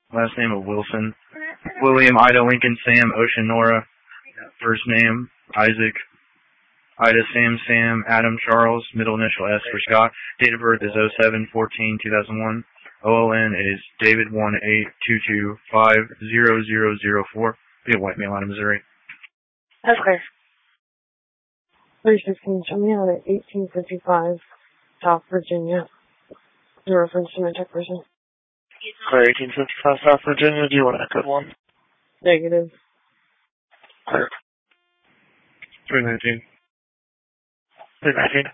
last name of Wilson. William, Ida, Lincoln, Sam, Ocean, Nora. First name, Isaac. Ida, Sam, Adam, Charles. Middle initial S for Scott. Date of birth is 07/14/2001. OLN is David 182250004. Be a white male out of Missouri. That's clear. 316, show me out at 1855 South Virginia. Your reference to my tech person. Clear, 1855 South Virginia. Do you want a code 1? Negative. Clear. 319. 319.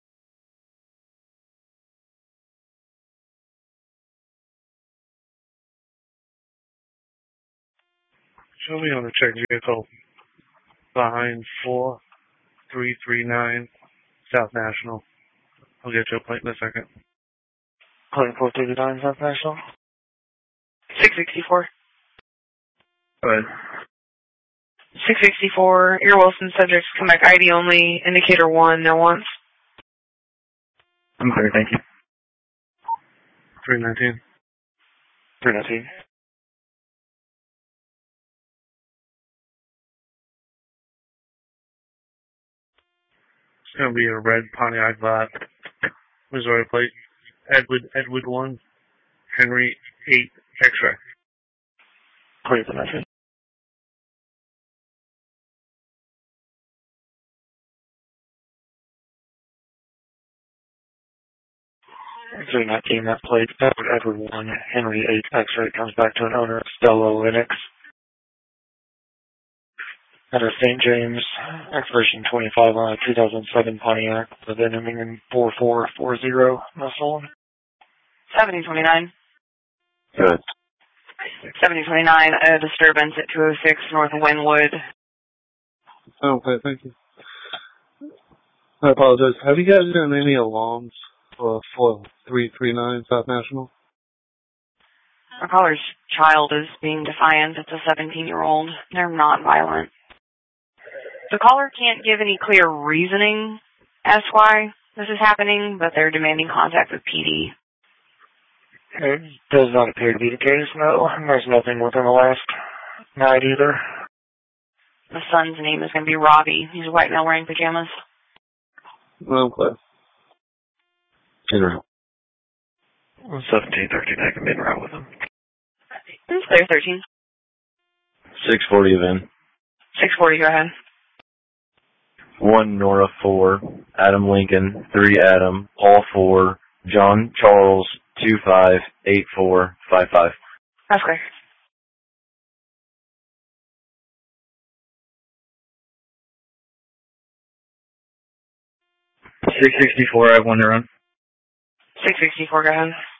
Show me on the check vehicle behind 4339 South National. I'll get you a plate in a second. Plate 439 South National. 664. Go ahead. 664, Air Wilson subjects come back ID only, indicator 1, no wants. I'm clear, thank you. 319. 319. It's going to be a red Pontiac Black, Missouri plate, Edward 1, Henry 8, X-ray. Clear the message. Three 19, that plate, Edward 1, Henry 8, X-ray comes back to an owner, Stella Linux. At a St. James, expiration 25 on a 2007 Pontiac, with an ending in 4440, no stolen. 7029. Good. 7029, a disturbance at 206 North Wynwood. Okay, thank you. I apologize. Have you guys done any alarms for 339 South National? Our caller's child is being defiant. It's a 17-year-old. They're not violent. The caller can't give any clear reasoning as to why this is happening, but they're demanding contact with PD. It does not appear to be the case, no. There's nothing within the last night either. The son's name is going to be Robbie. He's a white male wearing pajamas. Okay. Zero. 1713, I can be right with him. It's clear, 13. 640 event. 640, go ahead. 1 Nora 4, Adam Lincoln, 3 Adam, all 4, John Charles, 258455. That's clear. $664, I have one to run. 664, go ahead.